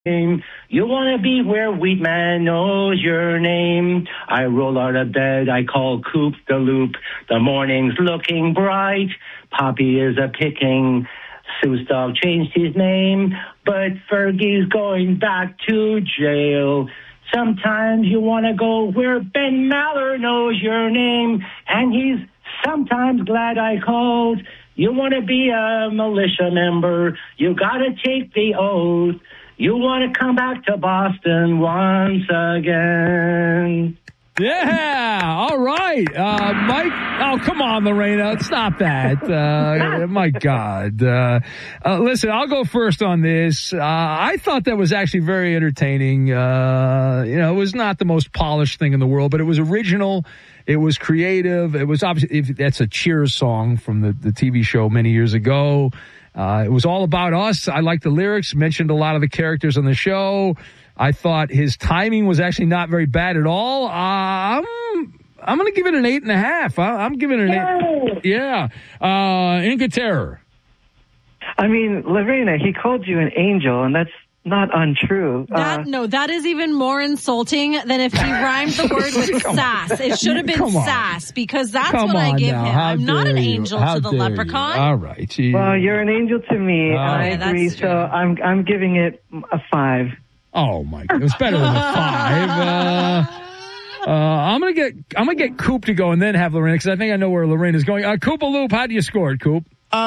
You want to be where Wheatman knows your name. I roll out of bed, I call Coop the Loop. The morning's looking bright. Poppy is a-picking. Seuss dog changed his name, but Fergie's going back to jail. Sometimes you want to go where Ben Maller knows your name, and he's sometimes glad I called. You want to be a militia member, you got to take the oath. You want to come back to Boston once again. Yeah, all right. Mike, oh, come on, Lorena. Stop that. My God. Listen, I'll go first on this. I thought that was actually very entertaining. It was not the most polished thing in the world, but it was original. It was creative. It was obviously, that's a Cheers song from the TV show many years ago. It was all about us. I liked the lyrics, mentioned a lot of the characters on the show. I thought his timing was actually not very bad at all. I'm going to give it an 8.5. I'm giving it an 8. Yeah. Inca Terror. I mean, Lorena, he called you an angel, and that's not untrue. That is even more insulting than if he rhymed the word with sass. It should have been sass, because that's what I give him. I'm not an angel to the leprechaun. All right. Geez. Well, you're an angel to me. I agree. So I'm giving it a 5. Oh my God, it was better than a 5. I'm gonna get Coop to go and then have Lorena, because I think I know where Lorena's going. Koopaloop, how do you score it, Coop?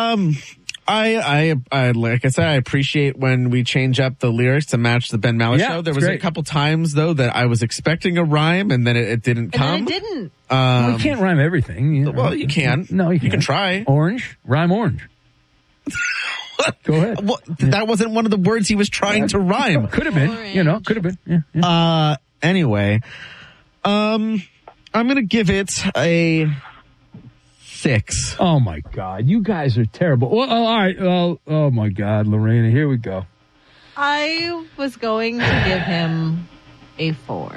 I like I said, I appreciate when we change up the lyrics to match the Ben Maller show. There was a couple times though that I was expecting a rhyme and then it didn't come. And then it didn't. You can't rhyme everything. Well, you can. No, you can try. Orange, rhyme orange. Go ahead. Well, that wasn't one of the words he was trying to rhyme. Could have been. Orange. Could have been. Yeah. Anyway, I'm going to give it a 6. Oh my God, you guys are terrible. Well, all right. Oh my God, Lorena, here we go. I was going to give him a 4.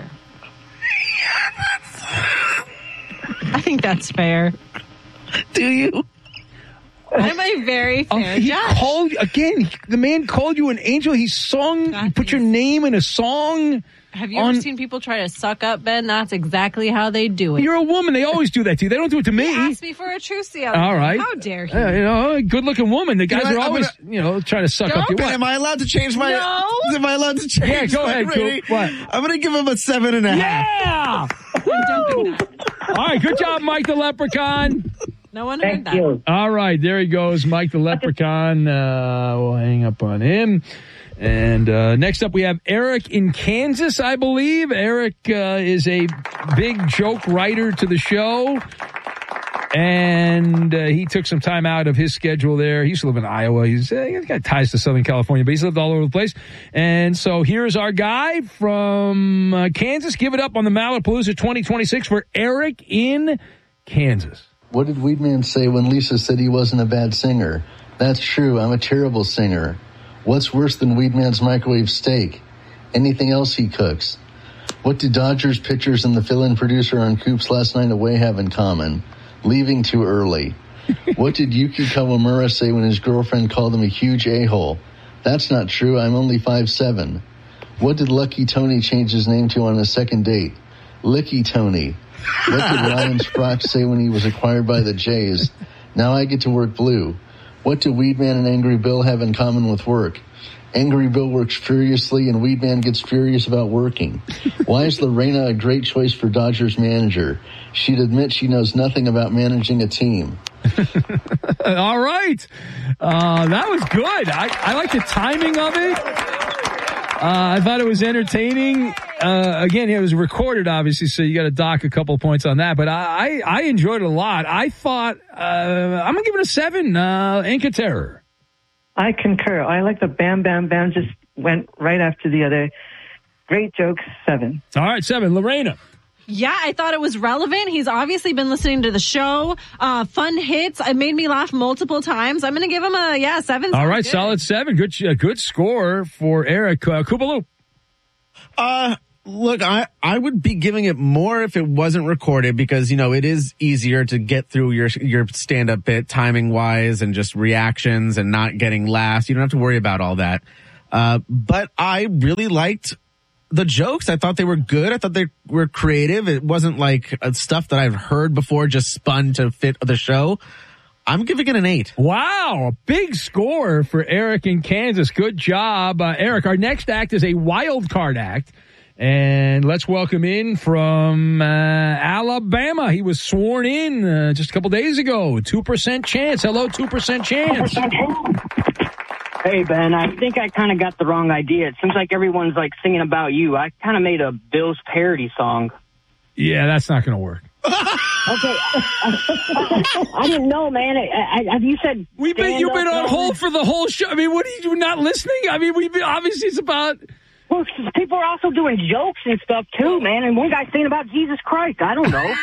I think that's fair. Do you? I'm a very fair judge. The man called you an angel. He put your name in a song. Have you ever seen people try to suck up, Ben? That's exactly how they do it. You're a woman. They always do that to you. They don't do it to me. He asked me for a truce the other All day. right. How dare he? Good-looking woman. The guys are always, trying to suck up your what? Am I allowed to change my... No. Am I allowed to change go ahead, Coop. What? I'm going to give him a 7.5. Yeah! I'm dumping that. All right, good job, Mike the Leprechaun. No one heard that. You. All right, there he goes, Mike the Leprechaun. We'll hang up on him. And next up, we have Eric in Kansas, I believe. Eric is a big joke writer to the show. And he took some time out of his schedule there. He used to live in Iowa. He's got ties to Southern California, but he's lived all over the place. And so here's our guy from Kansas. Give it up on the Malapalooza 2026 for Eric in Kansas. What did Weedman say when Lisa said he wasn't a bad singer? That's true. I'm a terrible singer. What's worse than Weedman's microwave steak? Anything else he cooks? What do Dodgers pitchers and the fill-in producer on Coop's Last Night Away have in common? Leaving too early. What did Yuki Kawamura say when his girlfriend called him a huge a-hole? That's not true. I'm only 5'7". What did Lucky Tony change his name to on his second date? Licky Tony. What did Ryan Sprock say when he was acquired by the Jays? Now I get to work blue. What do Weedman and Angry Bill have in common with work? Angry Bill works furiously and Weedman gets furious about working. Why is Lorena a great choice for Dodgers manager? She'd admit she knows nothing about managing a team. All right. That was good. I like the timing of it. I thought it was entertaining. Again, it was recorded, obviously, so you got to dock a couple of points on that. But I enjoyed it a lot. I thought I'm going to give it a 7. Inca Terror. I concur. I like the bam, bam, bam. Just went right after the other. Great jokes. 7. All right, 7. Lorena. Yeah, I thought it was relevant. He's obviously been listening to the show. Fun hits. It made me laugh multiple times. I'm going to give him a 7. All right, solid 7. Good score for Eric. Koopaloop. Look, I would be giving it more if it wasn't recorded because, it is easier to get through your stand-up bit timing-wise and just reactions and not getting laughs. You don't have to worry about all that. But I really liked the jokes. I thought they were good. I thought they were creative. It wasn't like stuff that I've heard before just spun to fit the show. I'm giving it an 8. Wow, a big score for Eric in Kansas. Good job, Eric. Our next act is a wild card act. And let's welcome in from Alabama. He was sworn in just a couple days ago. 2% Chance. Hello, 2% Chance. Hey, Ben, I think I kind of got the wrong idea. It seems like everyone's like singing about you. I kind of made a Bills parody song. Yeah, that's not going to work. Okay. I didn't know, man. Have you said you've been on hold for the whole show? I mean, what are you not listening? I mean, obviously it's about... Well, people are also doing jokes and stuff, too, man. And one guy's saying about Jesus Christ. I don't know.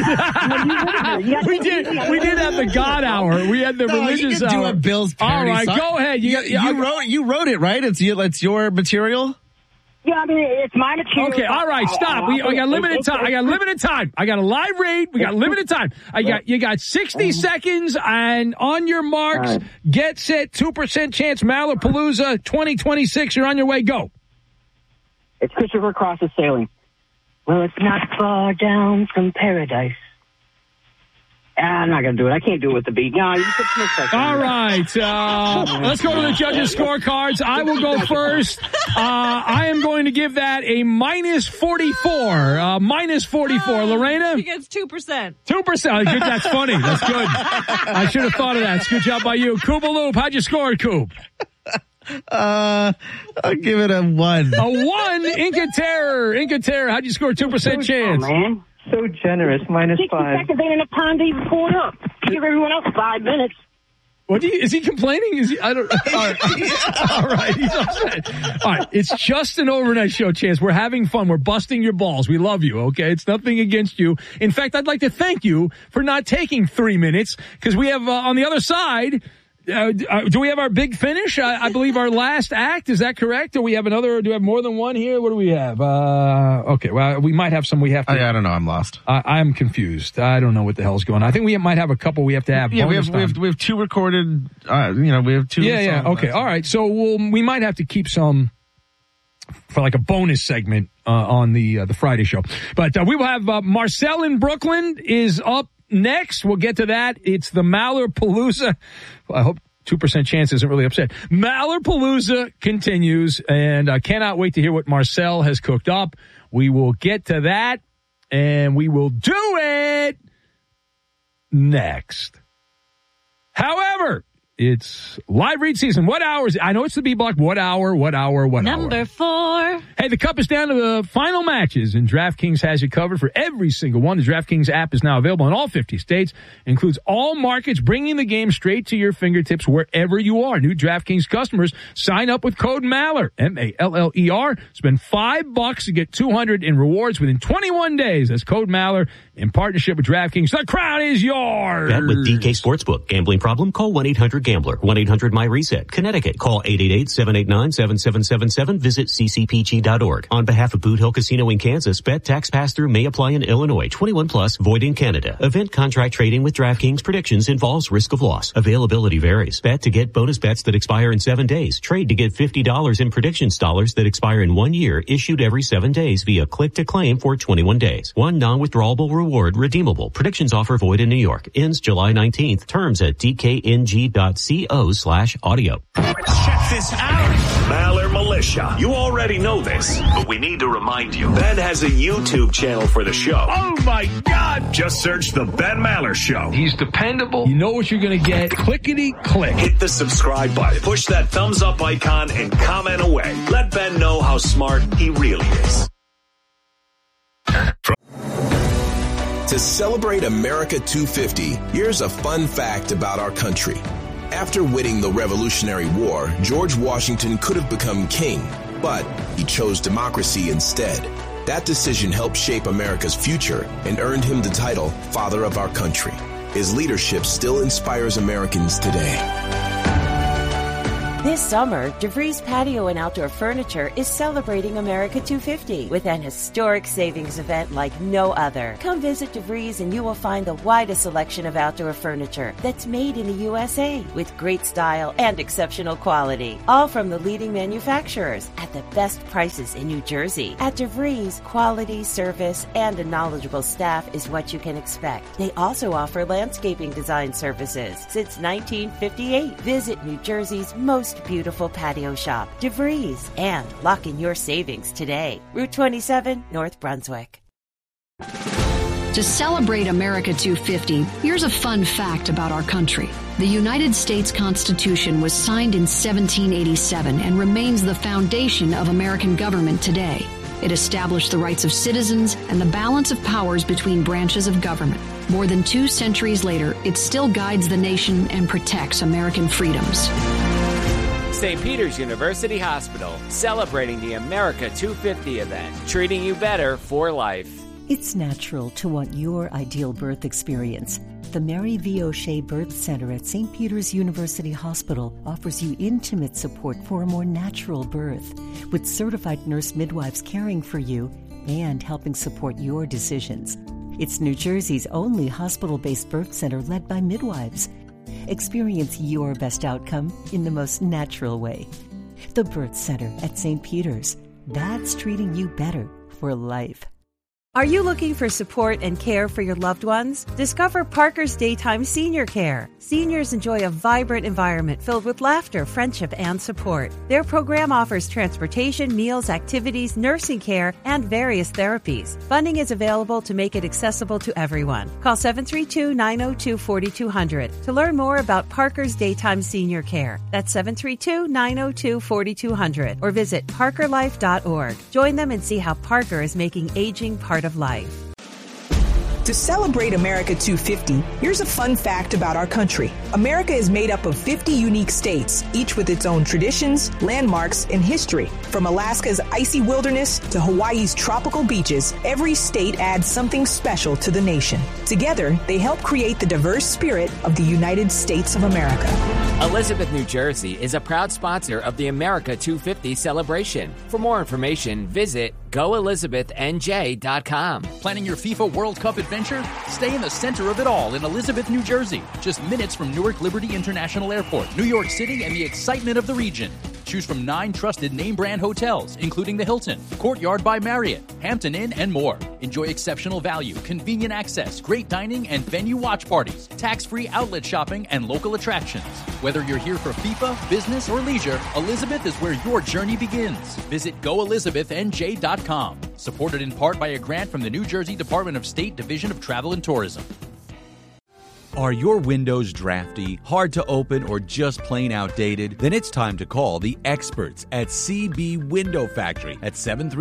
We did have the God hour. We had the religious hour. Do a Bills parody. All right, song. go ahead. You wrote it, right? It's your material? Yeah, I mean, it's my material. Okay, all right, stop. I got limited time. I got a live read. We got limited time. You got 60 seconds, and on your marks, get set, 2% Chance, Malapalooza 2026. You're on your way. Go. It's Christopher Cross is sailing. Well, it's not far down from paradise. I'm not going to do it. I can't do it with the beat. No, you put some effect. All right. Let's go to the judges' scorecards. I will go first. I am going to give that a minus 44. Minus 44. Lorena? She gets 2%. 2%. Good. That's funny. That's good. I should have thought of that. It's good job by you. Koopaloop, how'd you score, Coop? I'll give it a 1. A 1. Inca Terror, how'd you score 2% Chance? Oh, man. So generous, minus 60 5. seconds ain't enough time to even pull it up. Give everyone else 5 minutes. Is he complaining? Is he? I don't. All right. He's upset. All right. It's just an overnight show, Chance. We're having fun. We're busting your balls. We love you. Okay. It's nothing against you. In fact, I'd like to thank you for not taking 3 minutes because we have on the other side. Do we have our big finish? I believe our last act. Is that correct? Or we have another? Do we have more than one here? What do we have? Okay. Well, we might have some. We have to. I don't know. I'm lost. I'm confused. I don't know what the hell's going on. I think we might have a couple. We have to have. Yeah, we have 2 recorded. We have 2. Yeah. Okay. All right. So we might have to keep some for like a bonus segment on the Friday show. But we will have Marcel in Brooklyn is up next. We'll get to that. It's the Malapalooza. I hope 2% Chance isn't really upset. Malapalooza continues, and I cannot wait to hear what Marcel has cooked up. We will get to that, and we will do it next. However, it's live read season. What hours? I know it's the B block. What hour? Number 4. Hey, the cup is down to the final matches, and DraftKings has you covered for every single one. The DraftKings app is now available in all 50 states. Includes all markets, bringing the game straight to your fingertips wherever you are. New DraftKings customers sign up with code MALLER, MALLER. Spend $5 to get $200 in rewards within 21 days. That's code MALLER in partnership with DraftKings. The crown is yours. Bet with DK Sportsbook. Gambling problem? Call 1-800-GAMBLER. 1-800-MY-RESET. Connecticut. Call 888-789-7777. Visit ccpg.org. On behalf of Boot Hill Casino in Kansas, bet tax pass-through may apply in Illinois. 21 plus, void in Canada. Event contract trading with DraftKings predictions involves risk of loss. Availability varies. Bet to get bonus bets that expire in 7 days. Trade to get $50 in predictions dollars that expire in 1 year, issued every 7 days via click to claim for 21 days. One non-withdrawable reward redeemable. Predictions offer void in New York. Ends July 19th. Terms at dkng.co/audio. Check this out. Maller Militia. You already know this, but we need to remind you. Ben has a YouTube channel for the show. Oh my God. Just search The Ben Maller Show. He's dependable. You know what you're going to get. Clickety click. Hit the subscribe button. Push that thumbs up icon and comment away. Let Ben know how smart he really is. To celebrate America 250, here's a fun fact about our country. After winning the Revolutionary War, George Washington could have become king, but he chose democracy instead. That decision helped shape America's future and earned him the title Father of our Country. His leadership still inspires Americans today. This summer, DeVries Patio and Outdoor Furniture is celebrating America 250 with an historic savings event like no other. Come visit DeVries and you will find the widest selection of outdoor furniture that's made in the USA with great style and exceptional quality. All from the leading manufacturers at the best prices in New Jersey. At DeVries, quality, service, and a knowledgeable staff is what you can expect. They also offer landscaping design services since 1958. Visit New Jersey's most beautiful patio shop, DeVries, and lock in your savings today. Route 27, North Brunswick. To celebrate America 250, here's a fun fact about our country. The United States Constitution was signed in 1787 and remains the foundation of American government today. It established the rights of citizens and the balance of powers between branches of government. More than 2 centuries later, it still guides the nation and protects American freedoms. St. Peter's University Hospital, celebrating the America 250 event, treating you better for life. It's natural to want your ideal birth experience. The Mary V. O'Shea Birth Center at St. Peter's University Hospital offers you intimate support for a more natural birth, with certified nurse midwives caring for you and helping support your decisions. It's New Jersey's only hospital-based birth center led by midwives. Experience your best outcome in the most natural way. The Birth Center at St. Peter's. That's treating you better for life. Are you looking for support and care for your loved ones? Discover Parker's Daytime Senior Care. Seniors enjoy a vibrant environment filled with laughter, friendship, and support. Their program offers transportation, meals, activities, nursing care, and various therapies. Funding is available to make it accessible to everyone. Call 732-902-4200 to learn more about Parker's Daytime Senior Care. That's 732-902-4200 or visit parkerlife.org. Join them and see how Parker is making aging part of life. To celebrate America 250, here's a fun fact about our country. America is made up of 50 unique states, each with its own traditions, landmarks, and history. From Alaska's icy wilderness to Hawaii's tropical beaches, every state adds something special to the nation. Together, they help create the diverse spirit of the United States of America. Elizabeth, New Jersey is a proud sponsor of the America 250 celebration. For more information, visit goelizabethnj.com. Planning your FIFA World Cup adventure? Stay in the center of it all in Elizabeth, New Jersey. Just minutes from Newark Liberty International Airport, New York City, and the excitement of the region. Choose from 9 trusted name-brand hotels, including the Hilton, Courtyard by Marriott, Hampton Inn, and more. Enjoy exceptional value, convenient access, great dining, and venue watch parties, tax-free outlet shopping, and local attractions. Whether you're here for FIFA, business, or leisure, Elizabeth is where your journey begins. Visit goelizabethnj.com. Supported in part by a grant from the New Jersey Department of State Division of Travel and Tourism. Are your windows drafty, hard to open, or just plain outdated? Then it's time to call the experts at CB Window Factory at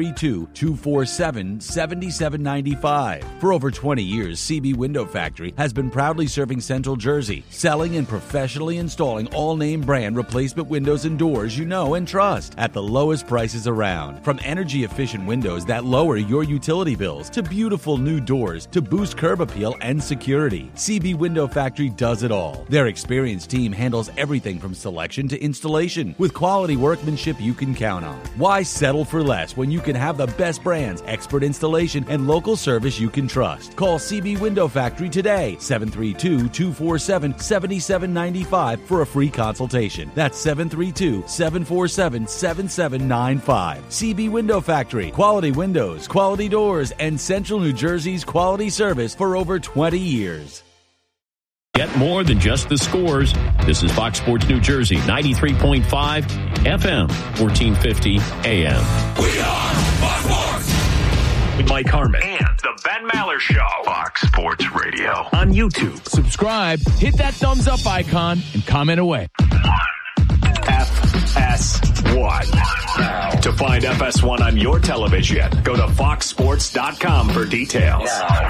732-247-7795. For over 20 years, CB Window Factory has been proudly serving Central Jersey, selling and professionally installing all name brand replacement windows and doors you know and trust at the lowest prices around. From energy-efficient windows that lower your utility bills to beautiful new doors to boost curb appeal and security, CB Window Factory does it all. Their experienced team handles everything from selection to installation with quality workmanship you can count on. Why settle for less when you can have the best brands, expert installation, and local service you can trust? Call CB Window Factory today, 732-247-7795 for a free consultation. That's 732-747-7795. CB Window Factory. Quality windows, quality doors, and Central New Jersey's quality service for over 20 years. Get more than just the scores. This is Fox Sports New Jersey, 93.5 FM, 1450 AM. We are Fox Sports! With Mike Harmon and The Ben Maller Show. Fox Sports Radio. On YouTube. Subscribe, hit that thumbs up icon, and comment away. FS1. To find FS1 on your television, go to foxsports.com for details.